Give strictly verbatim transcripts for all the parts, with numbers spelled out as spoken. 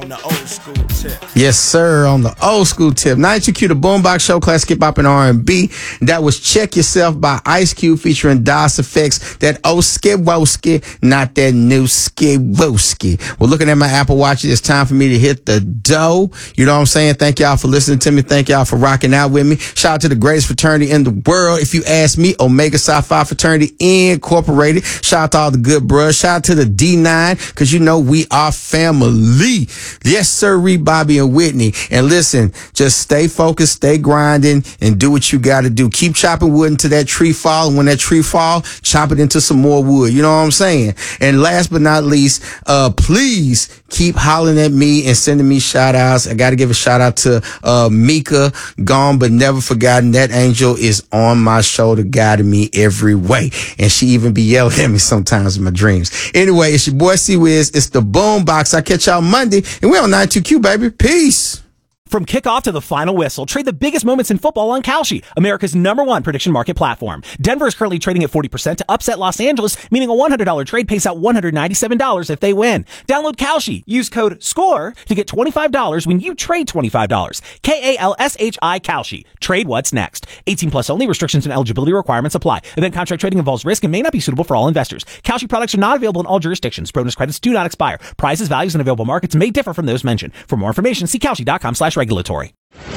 On the old school tip. Yes, sir. On the old school tip. ninety-two Q, the Boombox Show, classic hip hop and R and B. That was Check Yourself by Ice Cube featuring Das Effects. That Oski Woski, not that new ski woski. We're looking at my Apple Watch. It's time for me to hit the dough. You know what I'm saying? Thank y'all for listening to me. Thank y'all for rocking out with me. Shout out to the greatest fraternity in the world. If you ask me, Omega Psi Phi Fraternity Incorporated. Shout out to all the good bros. Shout out to the D nine, because you know we are family. Yes, sir, Reed, Bobby, and Whitney. And listen, just stay focused, stay grinding, and do what you got to do. Keep chopping wood until that tree fall. And when that tree fall, chop it into some more wood. You know what I'm saying? And last but not least, uh, please keep hollering at me and sending me shout outs. I got to give a shout out to uh, Mika, gone but never forgotten. That angel is on my shoulder, guiding me every way. And she even be yelling at me sometimes in my dreams. Anyway, it's your boy C-Wiz. It's the Boombox. I catch y'all Monday, and we're on ninety-two Q, baby. Peace. From kickoff to the final whistle, trade the biggest moments in football on Kalshi, America's number one prediction market platform. Denver is currently trading at forty percent to upset Los Angeles, meaning a one hundred dollars trade pays out one hundred ninety-seven dollars if they win. Download Kalshi. Use code SCORE to get twenty-five dollars when you trade twenty-five dollars. K A L S H I Kalshi. Trade what's next. eighteen plus only. Restrictions and eligibility requirements apply. Event contract trading involves risk and may not be suitable for all investors. Kalshi products are not available in all jurisdictions. Bonus credits do not expire. Prices, values, and available markets may differ from those mentioned. For more information, see Kalshi.com slash regulatory.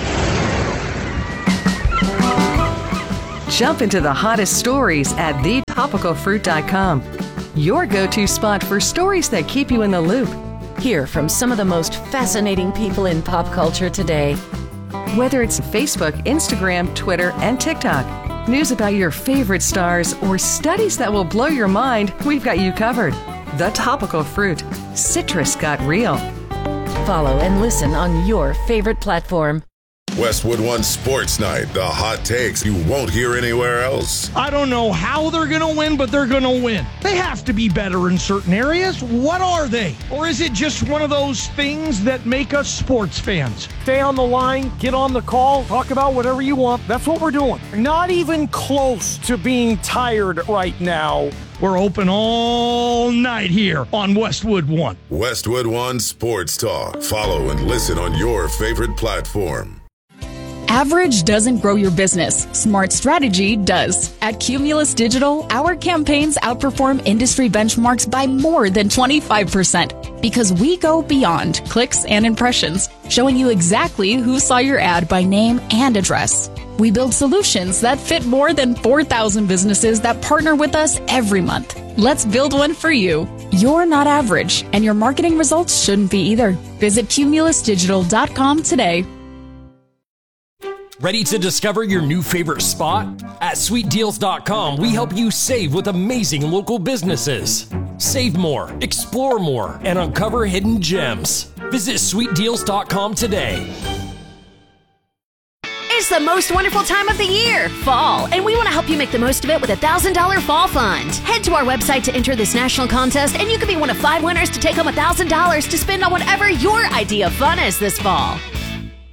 Jump into the hottest stories at the topical fruit dot com. Your go-to spot for stories that keep you in the loop. Hear from some of the most fascinating people in pop culture today. Whether it's Facebook, Instagram, Twitter, and TikTok, news about your favorite stars, or studies that will blow your mind, we've got you covered. The Topical Fruit. Citrus got real. Follow and listen on your favorite platform. Westwood One Sports Night, the hot takes you won't hear anywhere else. I don't know how they're going to win, but they're going to win. They have to be better in certain areas. What are they? Or is it just one of those things that make us sports fans? Stay on the line, get on the call, talk about whatever you want. That's what we're doing. Not even close to being tired right now. We're open all night here on Westwood One. Westwood One Sports Talk. Follow and listen on your favorite platform. Average doesn't grow your business. Smart strategy does. At Cumulus Digital, our campaigns outperform industry benchmarks by more than twenty-five percent because we go beyond clicks and impressions, showing you exactly who saw your ad by name and address. We build solutions that fit more than four thousand businesses that partner with us every month. Let's build one for you. You're not average, and your marketing results shouldn't be either. Visit cumulus digital dot com today. Ready to discover your new favorite spot? At sweet deals dot com, we help you save with amazing local businesses. Save more, explore more, and uncover hidden gems. Visit sweet deals dot com today. It's the most wonderful time of the year, fall, and we want to help you make the most of it with a one thousand dollars Fall Fund. Head to our website to enter this national contest, and you could be one of five winners to take home one thousand dollars to spend on whatever your idea of fun is this fall.